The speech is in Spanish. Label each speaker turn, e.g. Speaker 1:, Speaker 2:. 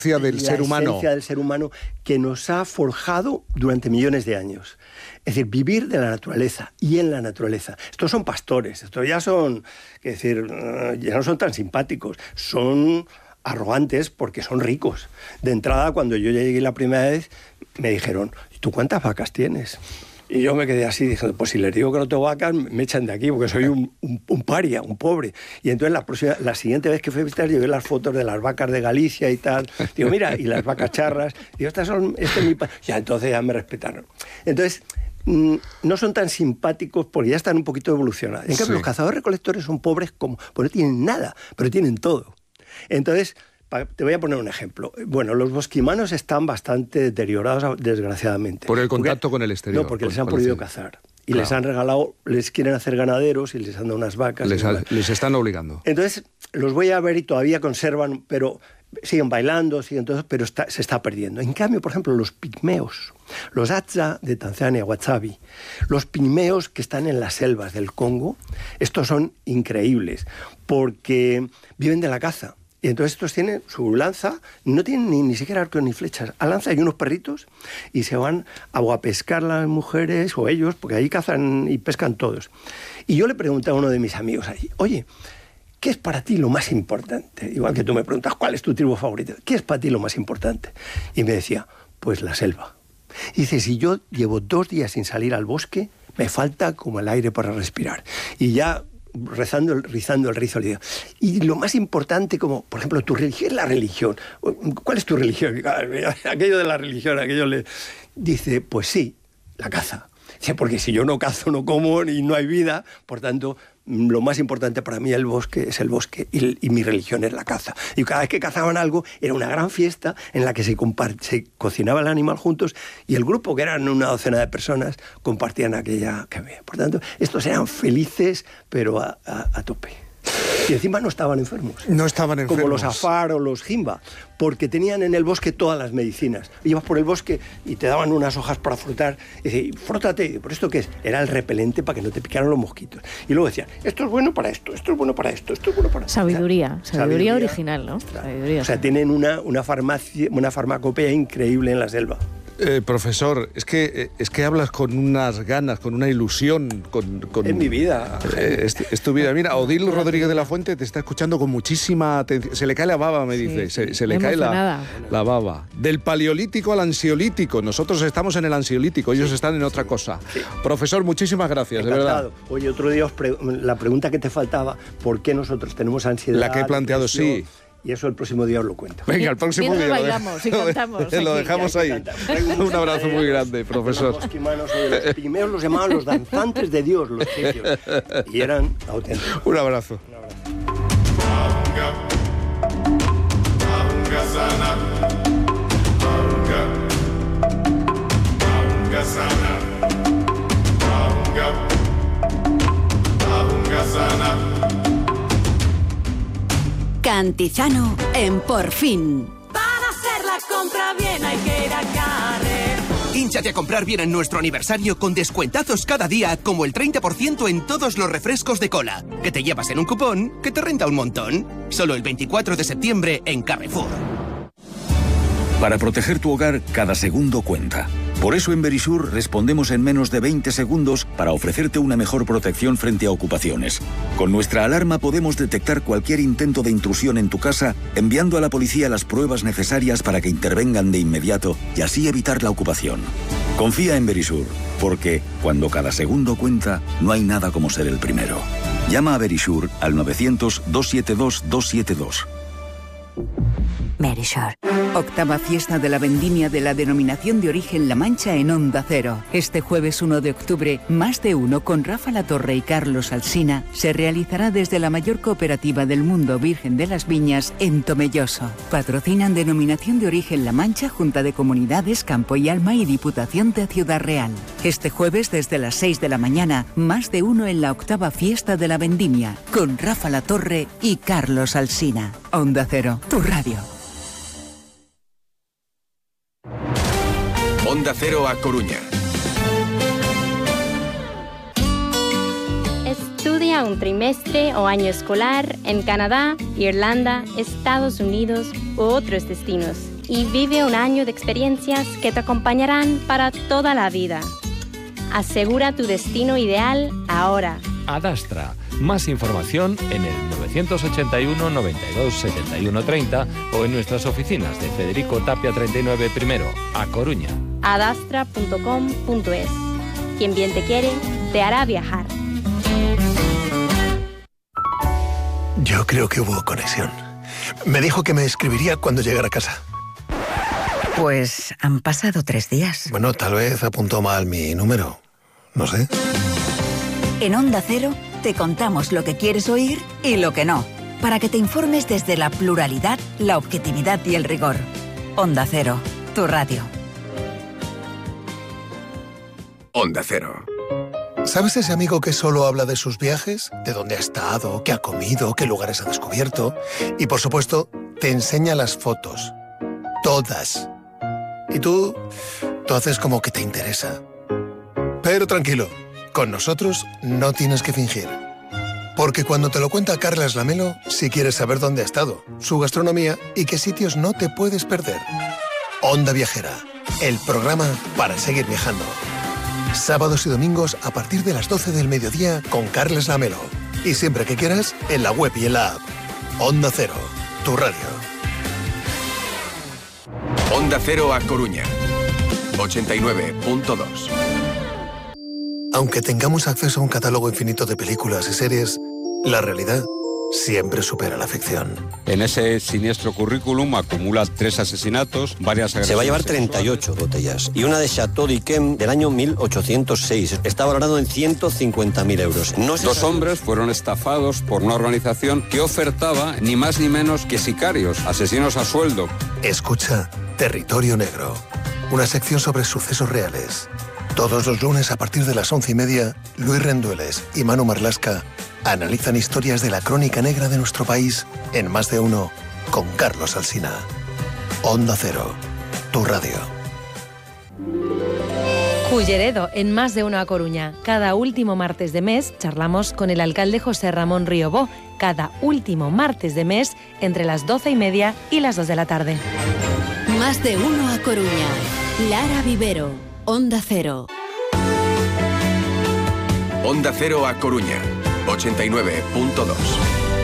Speaker 1: del ser humano.
Speaker 2: La esencia del ser humano que nos ha forjado durante millones de años. Es decir, vivir de la naturaleza y en la naturaleza. Estos son pastores, estos ya son, es decir, ya no son tan simpáticos, son arrogantes porque son ricos. De entrada, cuando yo llegué la primera vez, me dijeron, ¿y tú cuántas vacas tienes? Y yo me quedé así, diciendo, pues si les digo que no tengo vacas, me echan de aquí, porque soy un paria, un pobre. Y entonces la siguiente vez que fui a visitar, llevé las fotos de las vacas de Galicia y tal. Digo, mira, y las vacas charras. Digo, este es mi ya, entonces ya me respetaron. Entonces, no son tan simpáticos porque ya están un poquito evolucionados. En cambio, los cazadores-recolectores son pobres como, pues no tienen nada, pero tienen todo. Entonces, te voy a poner un ejemplo. Bueno, los bosquimanos están bastante deteriorados, desgraciadamente.
Speaker 1: Por el contacto con el exterior.
Speaker 2: No, porque les han prohibido cazar. Y les han regalado, les quieren hacer ganaderos y les han dado unas vacas.
Speaker 1: Les están obligando.
Speaker 2: Entonces, los voy a ver y todavía conservan, pero siguen bailando, siguen todo, pero se está perdiendo. En cambio, por ejemplo, los pigmeos, los Hadza de Tanzania, Wahsabi, los pigmeos que están en las selvas del Congo, estos son increíbles, porque viven de la caza. Y entonces estos tienen su lanza, no tienen ni siquiera arco ni flechas. A lanza hay unos perritos y se van a pescar las mujeres o ellos, porque ahí cazan y pescan todos. Y yo le pregunté a uno de mis amigos allí, oye, ¿qué es para ti lo más importante? Igual que tú me preguntas, ¿cuál es tu tribu favorita? ¿Qué es para ti lo más importante? Y me decía, pues la selva. Y dice, si yo llevo 2 días sin salir al bosque, me falta como el aire para respirar. Y ya rizando el rizo le digo, y lo más importante, como por ejemplo tu religión, es la religión. ¿Cuál es tu religión? Aquello de la religión, dice, pues sí, la caza. Dice, porque si yo no cazo, no como y no hay vida, por tanto, lo más importante para mí es el bosque y mi religión es la caza. Y cada vez que cazaban algo, era una gran fiesta en la que se cocinaba el animal juntos y el grupo, que eran una docena de personas, compartían aquella que había. Por tanto, estos eran felices, pero a tope. Y encima no estaban enfermos.
Speaker 1: No estaban enfermos.
Speaker 2: Como los Afar o los Jimba, porque tenían en el bosque todas las medicinas. Ibas por el bosque y te daban unas hojas para frotar. Y decían, frótate. ¿Por esto qué es? Era el repelente para que no te picaran los mosquitos. Y luego decían, esto es bueno para esto, esto es bueno para esto, esto es bueno para esto.
Speaker 3: Sabiduría original, ¿no?
Speaker 2: Claro.
Speaker 3: Sabiduría.
Speaker 2: O sea, tienen una farmacopea increíble en la selva.
Speaker 1: Profesor, es que hablas con unas ganas, con una ilusión,
Speaker 2: Es mi vida.
Speaker 1: Es tu vida. Mira, Odil Rodríguez de la Fuente te está escuchando con muchísima atención. Se le cae la baba, me dice. Se le cae la baba. Del paleolítico al ansiolítico. Nosotros estamos en el ansiolítico, ellos están en otra cosa. Sí. Profesor, muchísimas gracias,
Speaker 2: encantado.
Speaker 1: De verdad.
Speaker 2: Oye, otro día la pregunta que te faltaba, ¿por qué nosotros tenemos ansiedad?
Speaker 1: La que he planteado, sí.
Speaker 2: Y eso el próximo día os lo cuento.
Speaker 1: Venga, el próximo día
Speaker 3: bailamos y cantamos.
Speaker 1: Lo dejamos ahí. Un abrazo muy grande, profesor.
Speaker 2: Los bosquimanos o los pigmeos los llamaban los danzantes de Dios, los sitios. Y eran auténticos.
Speaker 1: Un abrazo.
Speaker 4: Cantizano en Por Fin.
Speaker 5: Para hacer la compra bien hay que ir a Carrer.
Speaker 6: Hínchate a comprar bien en nuestro aniversario con descuentazos cada día, como el 30% en todos los refrescos de cola, que te llevas en un cupón que te renta un montón. Solo el 24 de septiembre en Carrefour.
Speaker 7: Para proteger tu hogar, cada segundo cuenta. Por eso en Verisur respondemos en menos de 20 segundos para ofrecerte una mejor protección frente a ocupaciones. Con nuestra alarma podemos detectar cualquier intento de intrusión en tu casa, enviando a la policía las pruebas necesarias para que intervengan de inmediato y así evitar la ocupación. Confía en Verisur, porque cuando cada segundo cuenta, no hay nada como ser el primero. Llama a Verisur al 900-272-272.
Speaker 4: Verisur. Octava fiesta de la vendimia de la denominación de origen La Mancha en Onda Cero. Este jueves 1 de octubre, Más de Uno con Rafa Latorre y Carlos Alsina se realizará desde la mayor cooperativa del mundo Virgen de las Viñas en Tomelloso. Patrocinan denominación de origen La Mancha, Junta de Comunidades, Campo y Alma y Diputación de Ciudad Real. Este jueves desde las 6 de la mañana, Más de Uno en la octava fiesta de la vendimia con Rafa Latorre y Carlos Alsina. Onda Cero, tu radio.
Speaker 6: Onda Cero a Coruña.
Speaker 8: Estudia un trimestre o año escolar en Canadá, Irlanda, Estados Unidos u otros destinos y vive un año de experiencias que te acompañarán para toda la vida. Asegura tu destino ideal ahora.
Speaker 9: Adastra. Más información en el 981 92 71 30 o en nuestras oficinas de Federico Tapia 39 primero, A Coruña.
Speaker 8: Adastra.com.es. Quien bien te quiere, te hará viajar.
Speaker 10: Yo creo que hubo conexión. Me dijo que me escribiría cuando llegara a casa.
Speaker 11: Pues han pasado 3 días.
Speaker 10: Bueno, tal vez apuntó mal mi número. No sé.
Speaker 4: En Onda Cero te contamos lo que quieres oír y lo que no, para que te informes desde la pluralidad, la objetividad y el rigor. Onda Cero, tu radio.
Speaker 10: Onda Cero. ¿Sabes ese amigo que solo habla de sus viajes? De dónde ha estado, qué ha comido, qué lugares ha descubierto. Y por supuesto, te enseña las fotos. Todas. Y tú haces como que te interesa. Pero tranquilo, con nosotros no tienes que fingir. Porque cuando te lo cuenta Carlas Lamelo, sí quieres saber dónde ha estado, su gastronomía y qué sitios no te puedes perder. Onda Viajera, el programa para seguir viajando. Sábados y domingos a partir de las 12 del mediodía con Carlas Lamelo. Y siempre que quieras, en la web y en la app. Onda Cero, tu radio.
Speaker 12: Onda Cero A Coruña, 89.2.
Speaker 10: Aunque tengamos acceso a un catálogo infinito de películas y series, la realidad siempre supera la ficción.
Speaker 13: En ese siniestro currículum acumula 3 asesinatos, varias agresiones.
Speaker 14: Se va a llevar 38 botellas y una de Chateau d'Yquem del año 1806. Está valorado en 150.000 euros.
Speaker 13: Dos hombres fueron estafados por una organización que ofertaba ni más ni menos que sicarios, asesinos a sueldo.
Speaker 10: Escucha Territorio Negro, una sección sobre sucesos reales. Todos los lunes a partir de las 11:30, Luis Rendueles y Manu Marlasca analizan historias de la crónica negra de nuestro país en Más de Uno con Carlos Alsina. Onda Cero, tu radio.
Speaker 15: Culleredo, en Más de Uno a Coruña. Cada último martes de mes charlamos con el alcalde José Ramón Riobó. Cada último martes de mes entre las 12:30 y las 2 de la tarde.
Speaker 16: Más de Uno a Coruña. Lara Vivero, Onda Cero.
Speaker 12: Onda Cero A Coruña, 89.2.